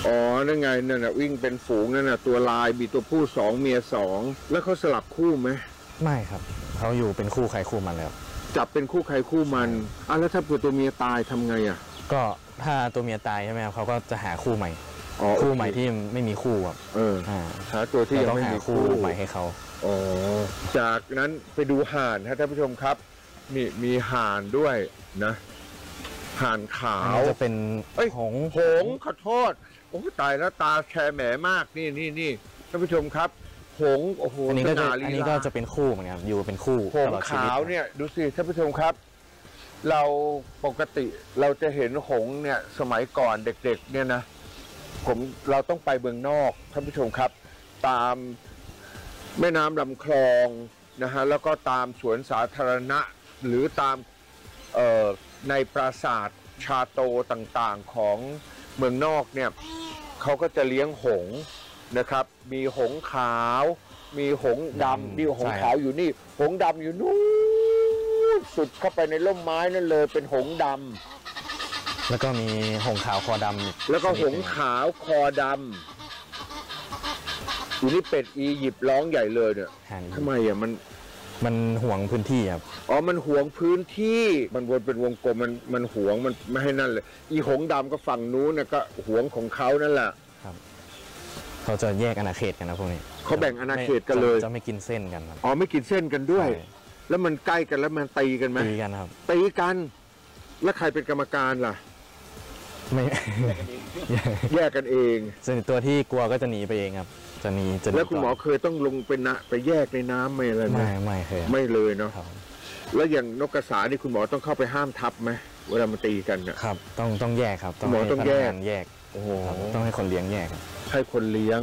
อ๋อนั่นไงนั่นน่ะวิ่งเป็นฝูงนั่นน่ะตัวลายมีตัวผู้2เมีย2แล้วเขาสลับคู่ไหมไม่ครับเขาอยู่เป็นคู่ใครคู่มันแล้วจับเป็นคู่ใครคู่มันแล้วถ้าเกิดตัวเมียตายทำไงอ่ะก็ถ้าตัวเมียตายใช่ไหมครับเขาก็จะหาคู่ใหม่คู่ใหม่ที่ไม่มีคู่ครับหาตัวที่ยังไม่มีคู่ใหม่ให้เขาอ๋อจากนั้นไปดูห่านท่านผู้ชมครับมีห่านด้วยนะห่านขาวจะเป็นหงขอโทษโอ้ตายแล้วตาแฉแหมมากนี่ท่านผู้ชมครับหงโอ้โหอันนี้ก็จะเป็นคู่เหมือนกันอยู่เป็นคู่หงขาวเนี่ยดูสิท่านผู้ชมครับเราปกติเราจะเห็นหงเนี่ยสมัยก่อนเด็กๆเนี่ยนะเราต้องไปเมืองนอกท่านผู้ชมครับตามแม่น้ำลำคลองนะฮะแล้วก็ตามสวนสาธารณะหรือตามในปราสาทชาโตต่างๆของเมืองนอกเนี่ยเขาก็จะเลี้ยงหงส์นะครับมีหงส์ขาวมีหงส์ดำมีหงส์ขาวอยู่นี่หงส์ดำอยู่นู่นสุดเข้าไปในร่มไม้นั่นเลยเป็นหงส์ดำแล้วก็มีหงส์ขาวคอดำแล้วก็หงส์ขาวคอดำอยู่นี่เป็ดอียิปต์ร้องใหญ่เลยเนี่ยทำไมอ่ะมันห่วงพื้นที่ครับมันห่วงพื้นที่มันวนเป็นวงกลมมันห่วงมันไม่ให้นั่นเลยอีหงดำก็ฝั่งนู้นเนี่ยก็ห่วงของเขานั่นแหละครับเขาจะแยกอาณาเขตกันนะพวกนี้เขาแบ่งอาณาเขตกันเลยจะไม่กินเส้นกันครับไม่กินเส้นกันด้วยแล้วมันใกล้กันแล้วมันตีกันไหมตีกันครับตีกันแล้วใครเป็นกรรมการล่ะไม่แยกกันเองส่วนตัวที่กลัวก็จะหนีไปเองครับจะหนีแล้วคุณหมอเคยต้องลงไปแยกในน้ำไหมอะไรไหมไม่เคยไม่เลยเนาะแล้วอย่างนกกระสานี่คุณหมอต้องเข้าไปห้ามทับไหมเวลามันตีกันครับต้องแยกครับหมอต้องแยกโอ้โหต้องให้คนเลี้ยงแยกให้คนเลี้ยง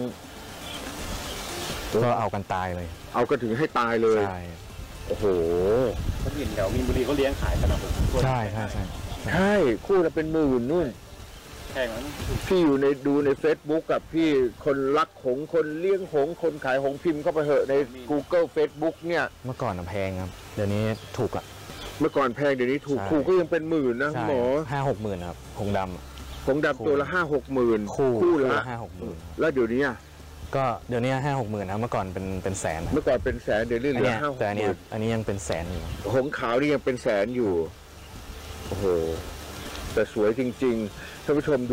ก็เอากันตายเลยเอากันถึงให้ตายเลยใช่โอ้โหผมเห็นแถวมีนบุรีเขาเลี้ยงขายกันนะผมใช่คู่ละเป็นหมื่นนู่นแพงมั้ยพี่ดูใน Facebook กับพี่คนรักหงคนเลี้ยงหงคนขายหงพิมพ์เข้าไปเหอะใน Google Facebook เนี่ยเมื่อก่อนแพงครับเดี๋ยวนี้ถูกละเมื่อก่อนแพงเดี๋ยวนี้ถูกก็ยังเป็นหมื่นนะหมอ 5-6 หมื่นครับหงดำตัวละ5-6 หมื่นคู่ละ 5-6 หมื่นแล้วเดี๋ยวนี้ก็เดี๋ยวนี้5-6 หมื่นครับเมื่อก่อนเป็นแสนเมื่อก่อนเป็นแสนเดี๋ยวนี้เหลือ5-6 แต่อันนี้ยังเป็นแสนอยู่หงขาวนี่ยังเป็นแสนอยู่โอ้โหแต่สวยจริงๆท่านผู้ชม